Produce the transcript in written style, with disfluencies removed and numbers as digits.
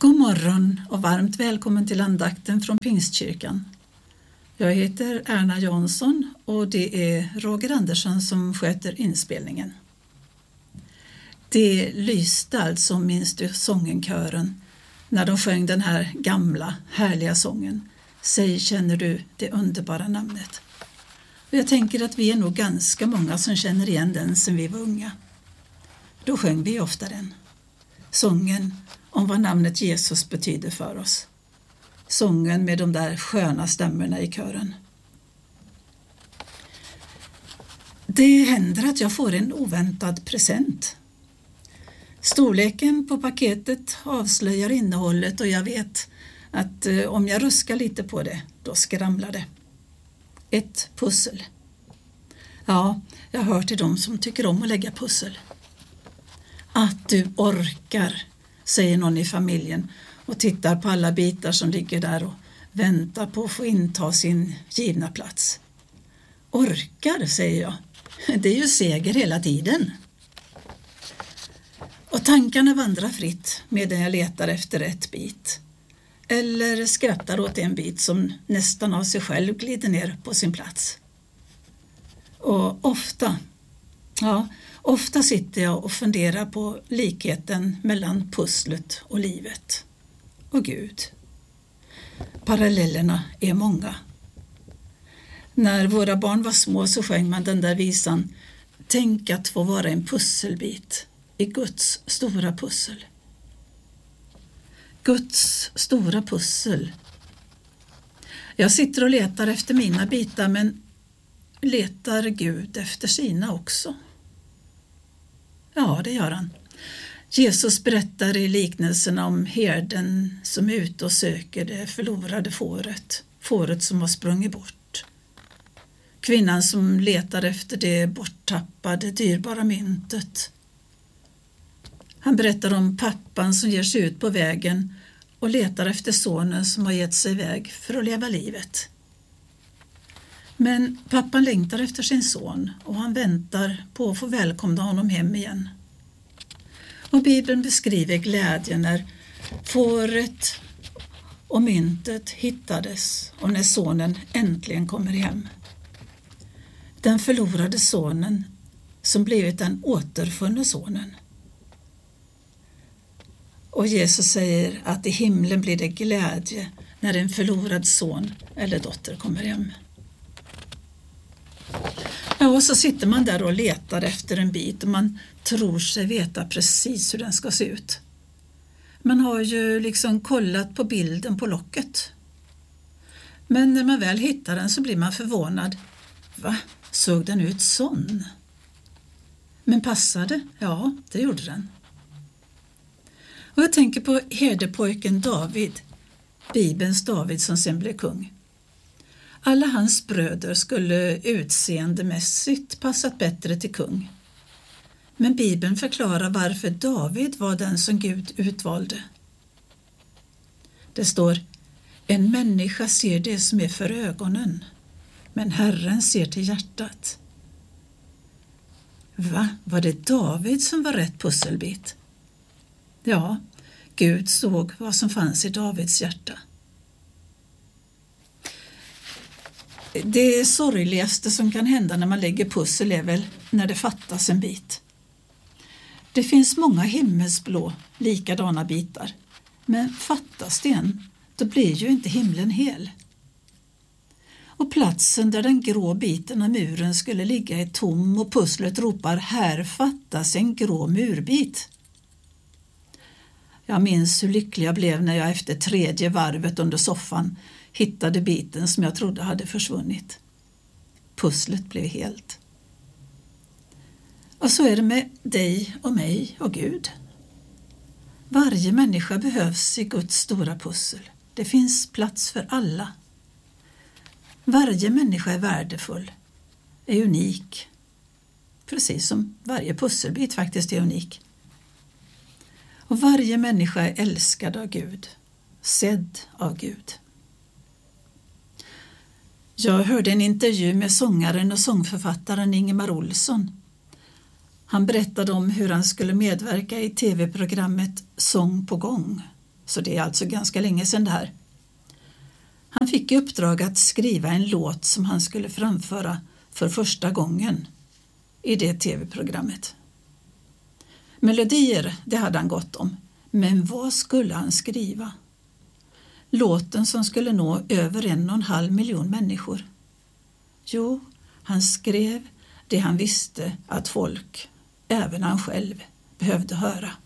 God morgon och varmt välkommen till andakten från Pingstkyrkan. Jag heter Erna Jansson och det är Roger Andersson som sköter inspelningen. Det lyste alltså, minns du sångenkören, när de sjöng den här gamla, härliga sången. Säg, känner du det underbara namnet? Och jag tänker att vi är nog ganska många som känner igen den sen vi var unga. Då sjöng vi ofta den. Sången om vad namnet Jesus betyder för oss. Sången med de där sköna stämmorna i kören. Det händer att jag får en oväntad present. Storleken på paketet avslöjar innehållet och jag vet att om jag ruskar lite på det, då skramlar det. Ett pussel. Ja, jag hör till dem som tycker om att lägga pussel. Att du orkar, säger någon i familjen och tittar på alla bitar som ligger där och väntar på att få inta sin givna plats. Orkar, säger jag. Det är ju seger hela tiden. Och tankarna vandrar fritt medan jag letar efter rätt bit. Eller skrattar åt en bit som nästan av sig själv glider ner på sin plats. Och ofta sitter jag och funderar på likheten mellan pusslet och livet. Och Gud. Parallellerna är många. När våra barn var små så sjöng man den där visan: tänk att få vara en pusselbit i Guds stora pussel. Guds stora pussel. Jag sitter och letar efter mina bitar, men letar Gud efter sina också? Ja, det gör han. Jesus berättar i liknelsen om herden som är ute och söker det förlorade fåret som har sprungit bort. Kvinnan som letar efter det borttappade, dyrbara myntet. Han berättar om pappan som ger sig ut på vägen och letar efter sonen som har gett sig iväg för att leva livet. Men pappan längtar efter sin son och han väntar på att få välkomna honom hem igen. Och Bibeln beskriver glädjen när fåret och myntet hittades och när sonen äntligen kommer hem. Den förlorade sonen som blivit den återfunne sonen. Och Jesus säger att i himlen blir det glädje när en förlorad son eller dotter kommer hem. Ja, och så sitter man där och letar efter en bit och man tror sig veta precis hur den ska se ut. Man har ju liksom kollat på bilden på locket. Men när man väl hittar den så blir man förvånad. Va? Såg den ut sån? Men passade? Ja, det gjorde den. Och jag tänker på herdepojken David, Bibelns David som sen blev kung. Alla hans bröder skulle utseendemässigt passat bättre till kung. Men Bibeln förklarar varför David var den som Gud utvalde. Det står: en människa ser det som är för ögonen, men Herren ser till hjärtat. Va? Var det David som var rätt pusselbit? Ja, Gud såg vad som fanns i Davids hjärta. Det sorgligaste som kan hända när man lägger pussel är väl när det fattas en bit. Det finns många himmelsblå likadana bitar, men fattas det en, då blir ju inte himlen hel. Och platsen där den grå biten av muren skulle ligga är tom och pusslet ropar: här fattas en grå murbit. Jag minns hur lycklig jag blev när jag efter 3:e varvet under soffan hittade biten som jag trodde hade försvunnit. Pusslet blev helt. Och så är det med dig och mig och Gud. Varje människa behövs i Guds stora pussel. Det finns plats för alla. Varje människa är värdefull, är unik. Precis som varje pusselbit faktiskt är unik. Och varje människa är älskad av Gud, sedd av Gud. Jag hörde en intervju med sångaren och sångförfattaren Ingemar Olsson. Han berättade om hur han skulle medverka i tv-programmet Sång på gång Så det är alltså ganska länge sedan det här. Han fick i uppdrag att skriva en låt som han skulle framföra för första gången i det tv-programmet. Melodier, det hade han gott om. Men vad skulle han skriva? Låten som skulle nå över 1,5 miljon människor. Jo, han skrev det han visste att folk, även han själv, behövde höra.